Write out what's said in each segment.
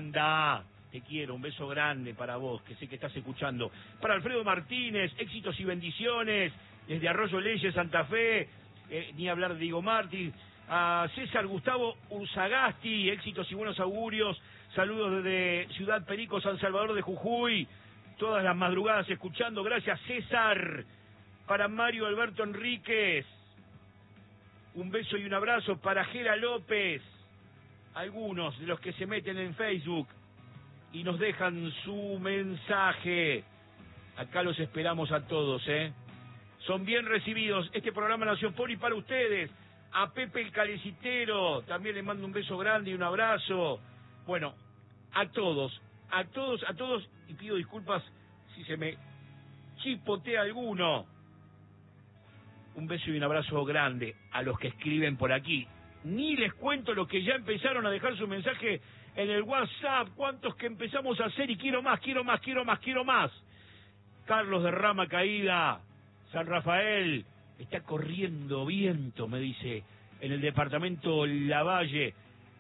Sonda. Te quiero, un beso grande para vos, que sé que estás escuchando. Para Alfredo Martínez, éxitos y bendiciones, desde Arroyo Leyes, Santa Fe, ni hablar de Diego Martí. A César Gustavo Urzagasti, éxitos y buenos augurios. Saludos desde Ciudad Perico, San Salvador de Jujuy. Todas las madrugadas escuchando, gracias César. Para Mario Alberto Enríquez, un beso y un abrazo para Gera López. Algunos de los que se meten en Facebook y nos dejan su mensaje. Acá los esperamos a todos, Son bien recibidos. Este programa nació por y para ustedes. A Pepe el Calecitero, también le mando un beso grande y un abrazo. Bueno, a todos, y pido disculpas si se me chipotea alguno. Un beso y un abrazo grande a los que escriben por aquí. Ni les cuento los que ya empezaron a dejar su mensaje en el WhatsApp, cuántos que empezamos a hacer y quiero más. Carlos de Rama Caída, San Rafael, está corriendo viento, me dice, en el departamento Lavalle,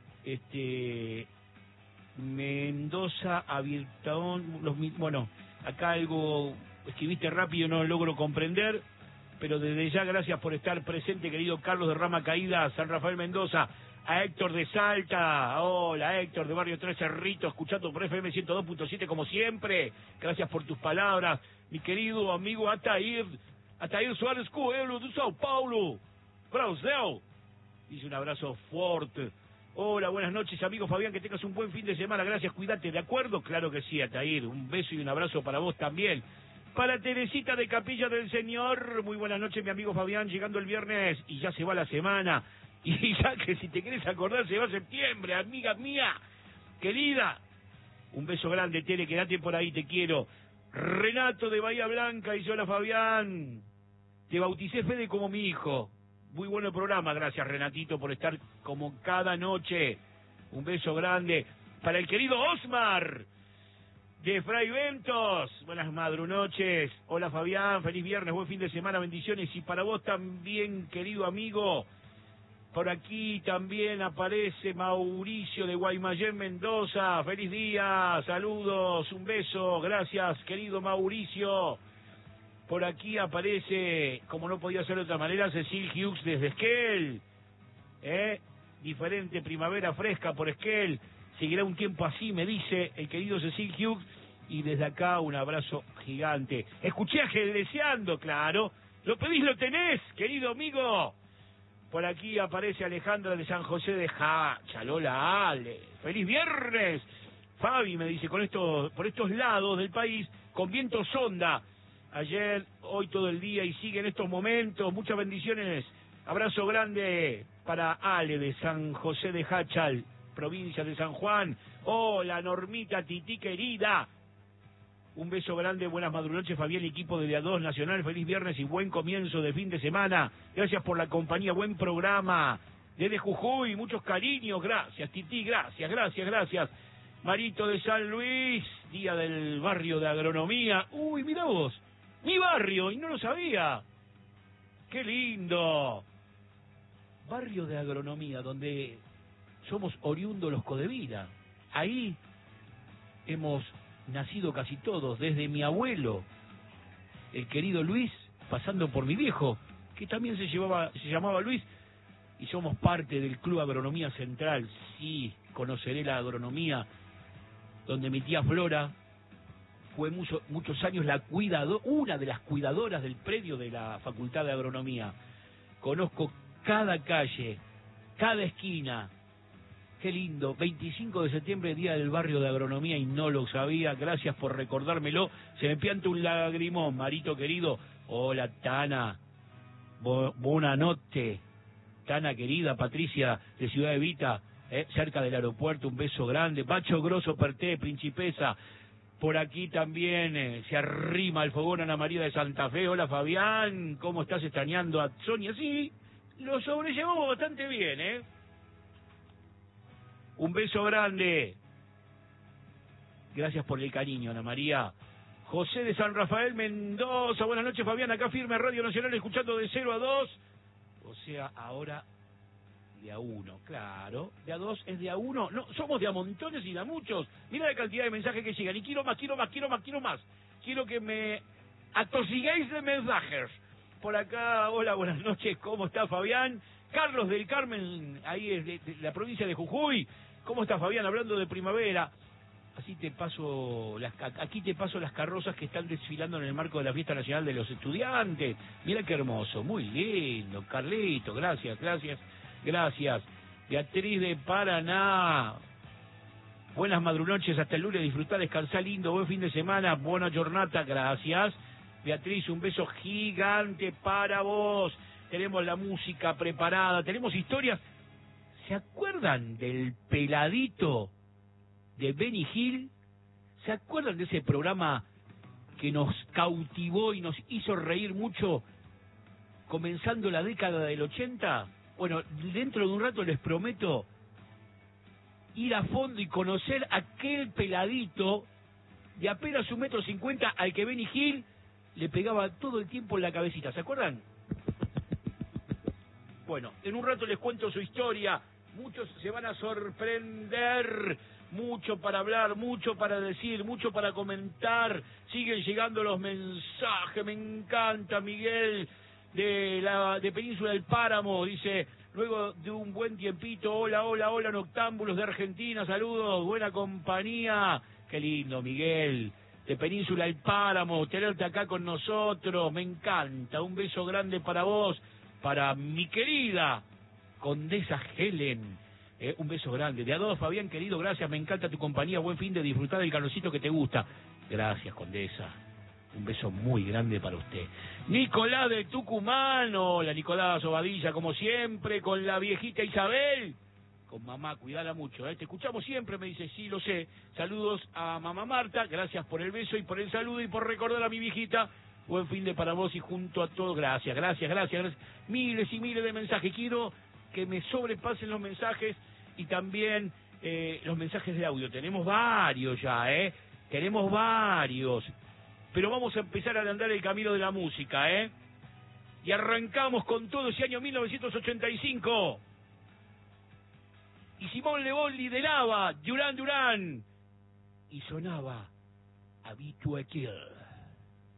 Mendoza, Abiertaón, bueno, acá algo escribiste rápido, no logro comprender, pero desde ya gracias por estar presente, querido Carlos de Rama Caída, San Rafael Mendoza. A Héctor de Salta, hola Héctor de Barrio Tres Cerritos, escuchando por FM 102.7 como siempre, gracias por tus palabras, mi querido amigo Atair Suárez Coelho de Sao Paulo, Brasil, dice un abrazo fuerte. Hola, buenas noches amigo Fabián, que tengas un buen fin de semana, gracias, cuídate, ¿de acuerdo? Claro que sí, Atair, un beso y un abrazo para vos también. Para Teresita de Capilla del Señor, muy buenas noches mi amigo Fabián, llegando el viernes y ya se va la semana. Y ya que si te querés acordar se va septiembre, amiga mía, querida. Un beso grande, Tere, quédate por ahí, te quiero. Renato de Bahía Blanca dice, hola Fabián, te bauticé Fede como mi hijo. Muy bueno el programa, gracias Renatito por estar como cada noche. Un beso grande. Para el querido Osmar de Fray Ventos, buenas madrunoches. Hola Fabián, feliz viernes, buen fin de semana, bendiciones. Y para vos también, querido amigo. Por aquí también aparece Mauricio de Guaymallén, Mendoza. Feliz día, saludos, un beso, gracias, querido Mauricio. Por aquí aparece, como no podía ser de otra manera, Cecil Hughes desde Esquel. Diferente primavera fresca por Esquel. Seguirá un tiempo así, me dice el querido Cecil Hughes. Y desde acá un abrazo gigante. Escuché ajedreceando, claro. Lo pedís, lo tenés, querido amigo. Por aquí aparece Alejandra de San José de Chalola, Ale. ¡Feliz viernes! Fabi me dice, por estos lados del país, con viento sonda. Ayer, hoy todo el día y sigue en estos momentos. Muchas bendiciones. Abrazo grande para Ale de San José de Hachal, provincia de San Juan. Hola, Normita, Titi querida. Un beso grande, buenas madrunoches, Fabián, equipo de A2 Nacional, feliz viernes y buen comienzo de fin de semana. Gracias por la compañía, buen programa. Desde Jujuy, muchos cariños, gracias, Titi, gracias. Marito de San Luis, día del barrio de agronomía. Uy, mirá vos, mi barrio, y no lo sabía. Qué lindo. Barrio de agronomía, donde somos oriundos los Codevila. Ahí hemos nacido casi todos, desde mi abuelo, el querido Luis, pasando por mi viejo, que también se llamaba Luis, y somos parte del Club Agronomía Central. Sí, conoceré la agronomía, donde mi tía Flora fue muchos años una de las cuidadoras del predio de la Facultad de Agronomía. Conozco cada calle, cada esquina. Qué lindo, 25 de septiembre, día del barrio de agronomía, y no lo sabía, gracias por recordármelo. Se me pianta un lagrimón, Marito querido. Hola, Tana, buena noche. Tana querida, Patricia de Ciudad Evita, cerca del aeropuerto, un beso grande. Bacho Grosso Perté, Principesa. Por aquí también se arrima el fogón Ana María de Santa Fe. Hola, Fabián, ¿cómo estás extrañando a Sonia? Sí, lo sobrellevamos bastante bien, Un beso grande. Gracias por el cariño, Ana María. José de San Rafael, Mendoza. Buenas noches, Fabián. Acá firme Radio Nacional, escuchando de 0 a 2. O sea, ahora De a uno, claro. De a dos es de a uno. No, somos de a montones y de a muchos. Mira la cantidad de mensajes que llegan. Y quiero más, quiero más, quiero más, quiero más. Quiero que me atosiguéis de mensajes. Por acá, hola, buenas noches. ¿Cómo está Fabián? Carlos del Carmen, ahí es de la provincia de Jujuy. ¿Cómo está Fabián? Hablando de primavera. Así te paso aquí te paso las carrozas que están desfilando en el marco de la Fiesta Nacional de los Estudiantes. Mira qué hermoso, muy lindo. Carlito, gracias, gracias, gracias. Beatriz de Paraná. Buenas madrunoches, hasta el lunes, disfrutar, descansar lindo, buen fin de semana, buena jornada, gracias. Beatriz, un beso gigante para vos. Tenemos la música preparada, tenemos historias. ¿Se acuerdan del peladito de Benny Hill? ¿Se acuerdan de ese programa que nos cautivó y nos hizo reír mucho comenzando la década del 80? Bueno, dentro de un rato les prometo ir a fondo y conocer aquel peladito de apenas 1,50 m al que Benny Hill le pegaba todo el tiempo en la cabecita. ¿Se acuerdan? Bueno, en un rato les cuento su historia. Muchos se van a sorprender. Mucho para hablar, mucho para decir, mucho para comentar. Siguen llegando los mensajes. Me encanta, Miguel de Península del Páramo. Dice, luego de un buen tiempito, hola, hola, hola, noctámbulos de Argentina, saludos, buena compañía. Qué lindo, Miguel, de Península del Páramo, tenerte acá con nosotros. Me encanta. Un beso grande para vos, para mi querida Condesa Helen. Un beso grande. De a dos, Fabián, querido, gracias, me encanta tu compañía, buen fin de disfrutar del calorcito que te gusta. Gracias, Condesa. Un beso muy grande para usted. Nicolás de Tucumán, hola Nicolás Obadilla, como siempre, con la viejita Isabel. Con mamá, cuidala mucho, ¿eh? Te escuchamos siempre, me dice, sí, lo sé. Saludos a mamá Marta, gracias por el beso y por el saludo y por recordar a mi viejita. Buen fin de para vos y junto a todos, gracias, gracias, gracias, gracias. Miles y miles de mensajes. Quiero que me sobrepasen los mensajes y también los mensajes de audio. Tenemos varios ya, tenemos varios. Pero vamos a empezar a andar el camino de la música, Y arrancamos con todo ese año 1985. Y Simón León lideraba Duran Duran. Y sonaba Habitué Kill.